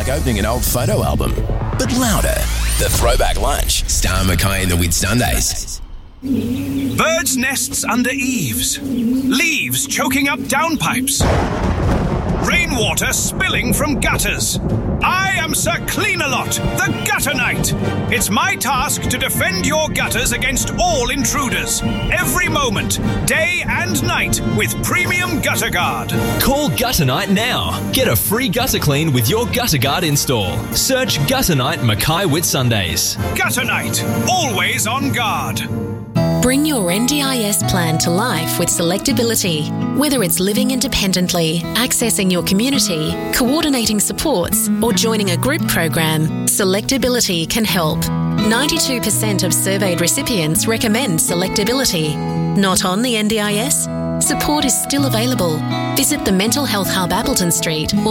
like opening an old photo album, but louder. The Throwback Lunch. Star Mackay and the Whitsundays. Birds' nests under eaves. Leaves choking up downpipes. Rainwater spilling from gutters. I am Sir Clean-a-Lot, the Gutter Knight. It's my task to defend your gutters against all intruders. Every moment, day and night, with Premium Gutter Guard. Call Gutter Knight now. Get a free gutter clean with your Gutter Guard install. Search Gutter Knight Mackay Whitsundays. Gutter Knight, always on guard. Bring your NDIS plan to life with Selectability. Whether it's living independently, accessing your community, coordinating supports, or joining a group program, Selectability can help. 92% of surveyed recipients recommend Selectability. Not on the NDIS? Support is still available. Visit the Mental Health Hub Appleton Street or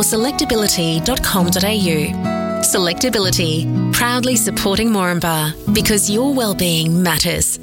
selectability.com.au. Selectability, proudly supporting Moranbah, because your well-being matters.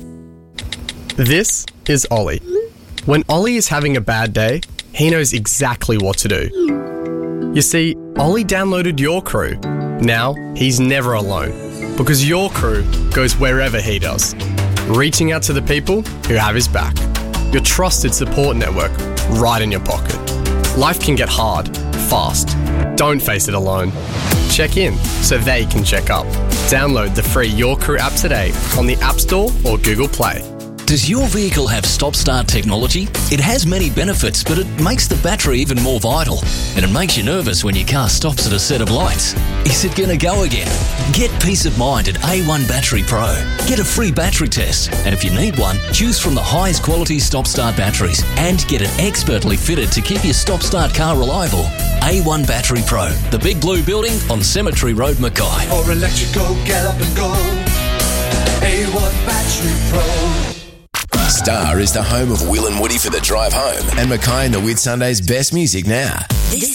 This is Ollie. When Ollie is having a bad day, he knows exactly what to do. You see, Ollie downloaded Your Crew. Now, he's never alone, because Your Crew goes wherever he does, reaching out to the people who have his back. Your trusted support network right in your pocket. Life can get hard, fast. Don't face it alone. Check in so they can check up. Download the free Your Crew app today on the App Store or Google Play. Does your vehicle have stop-start technology? It has many benefits, but it makes the battery even more vital. And it makes you nervous when your car stops at a set of lights. Is it going to go again? Get peace of mind at A1 Battery Pro. Get a free battery test. And if you need one, choose from the highest quality stop-start batteries and get it expertly fitted to keep your stop-start car reliable. A1 Battery Pro, the big blue building on Cemetery Road, Mackay. For electrical, get up and go. A1 Battery Pro. Star is the home of Will and Woody for the drive home, and Mackay and the Whitsundays' best music now.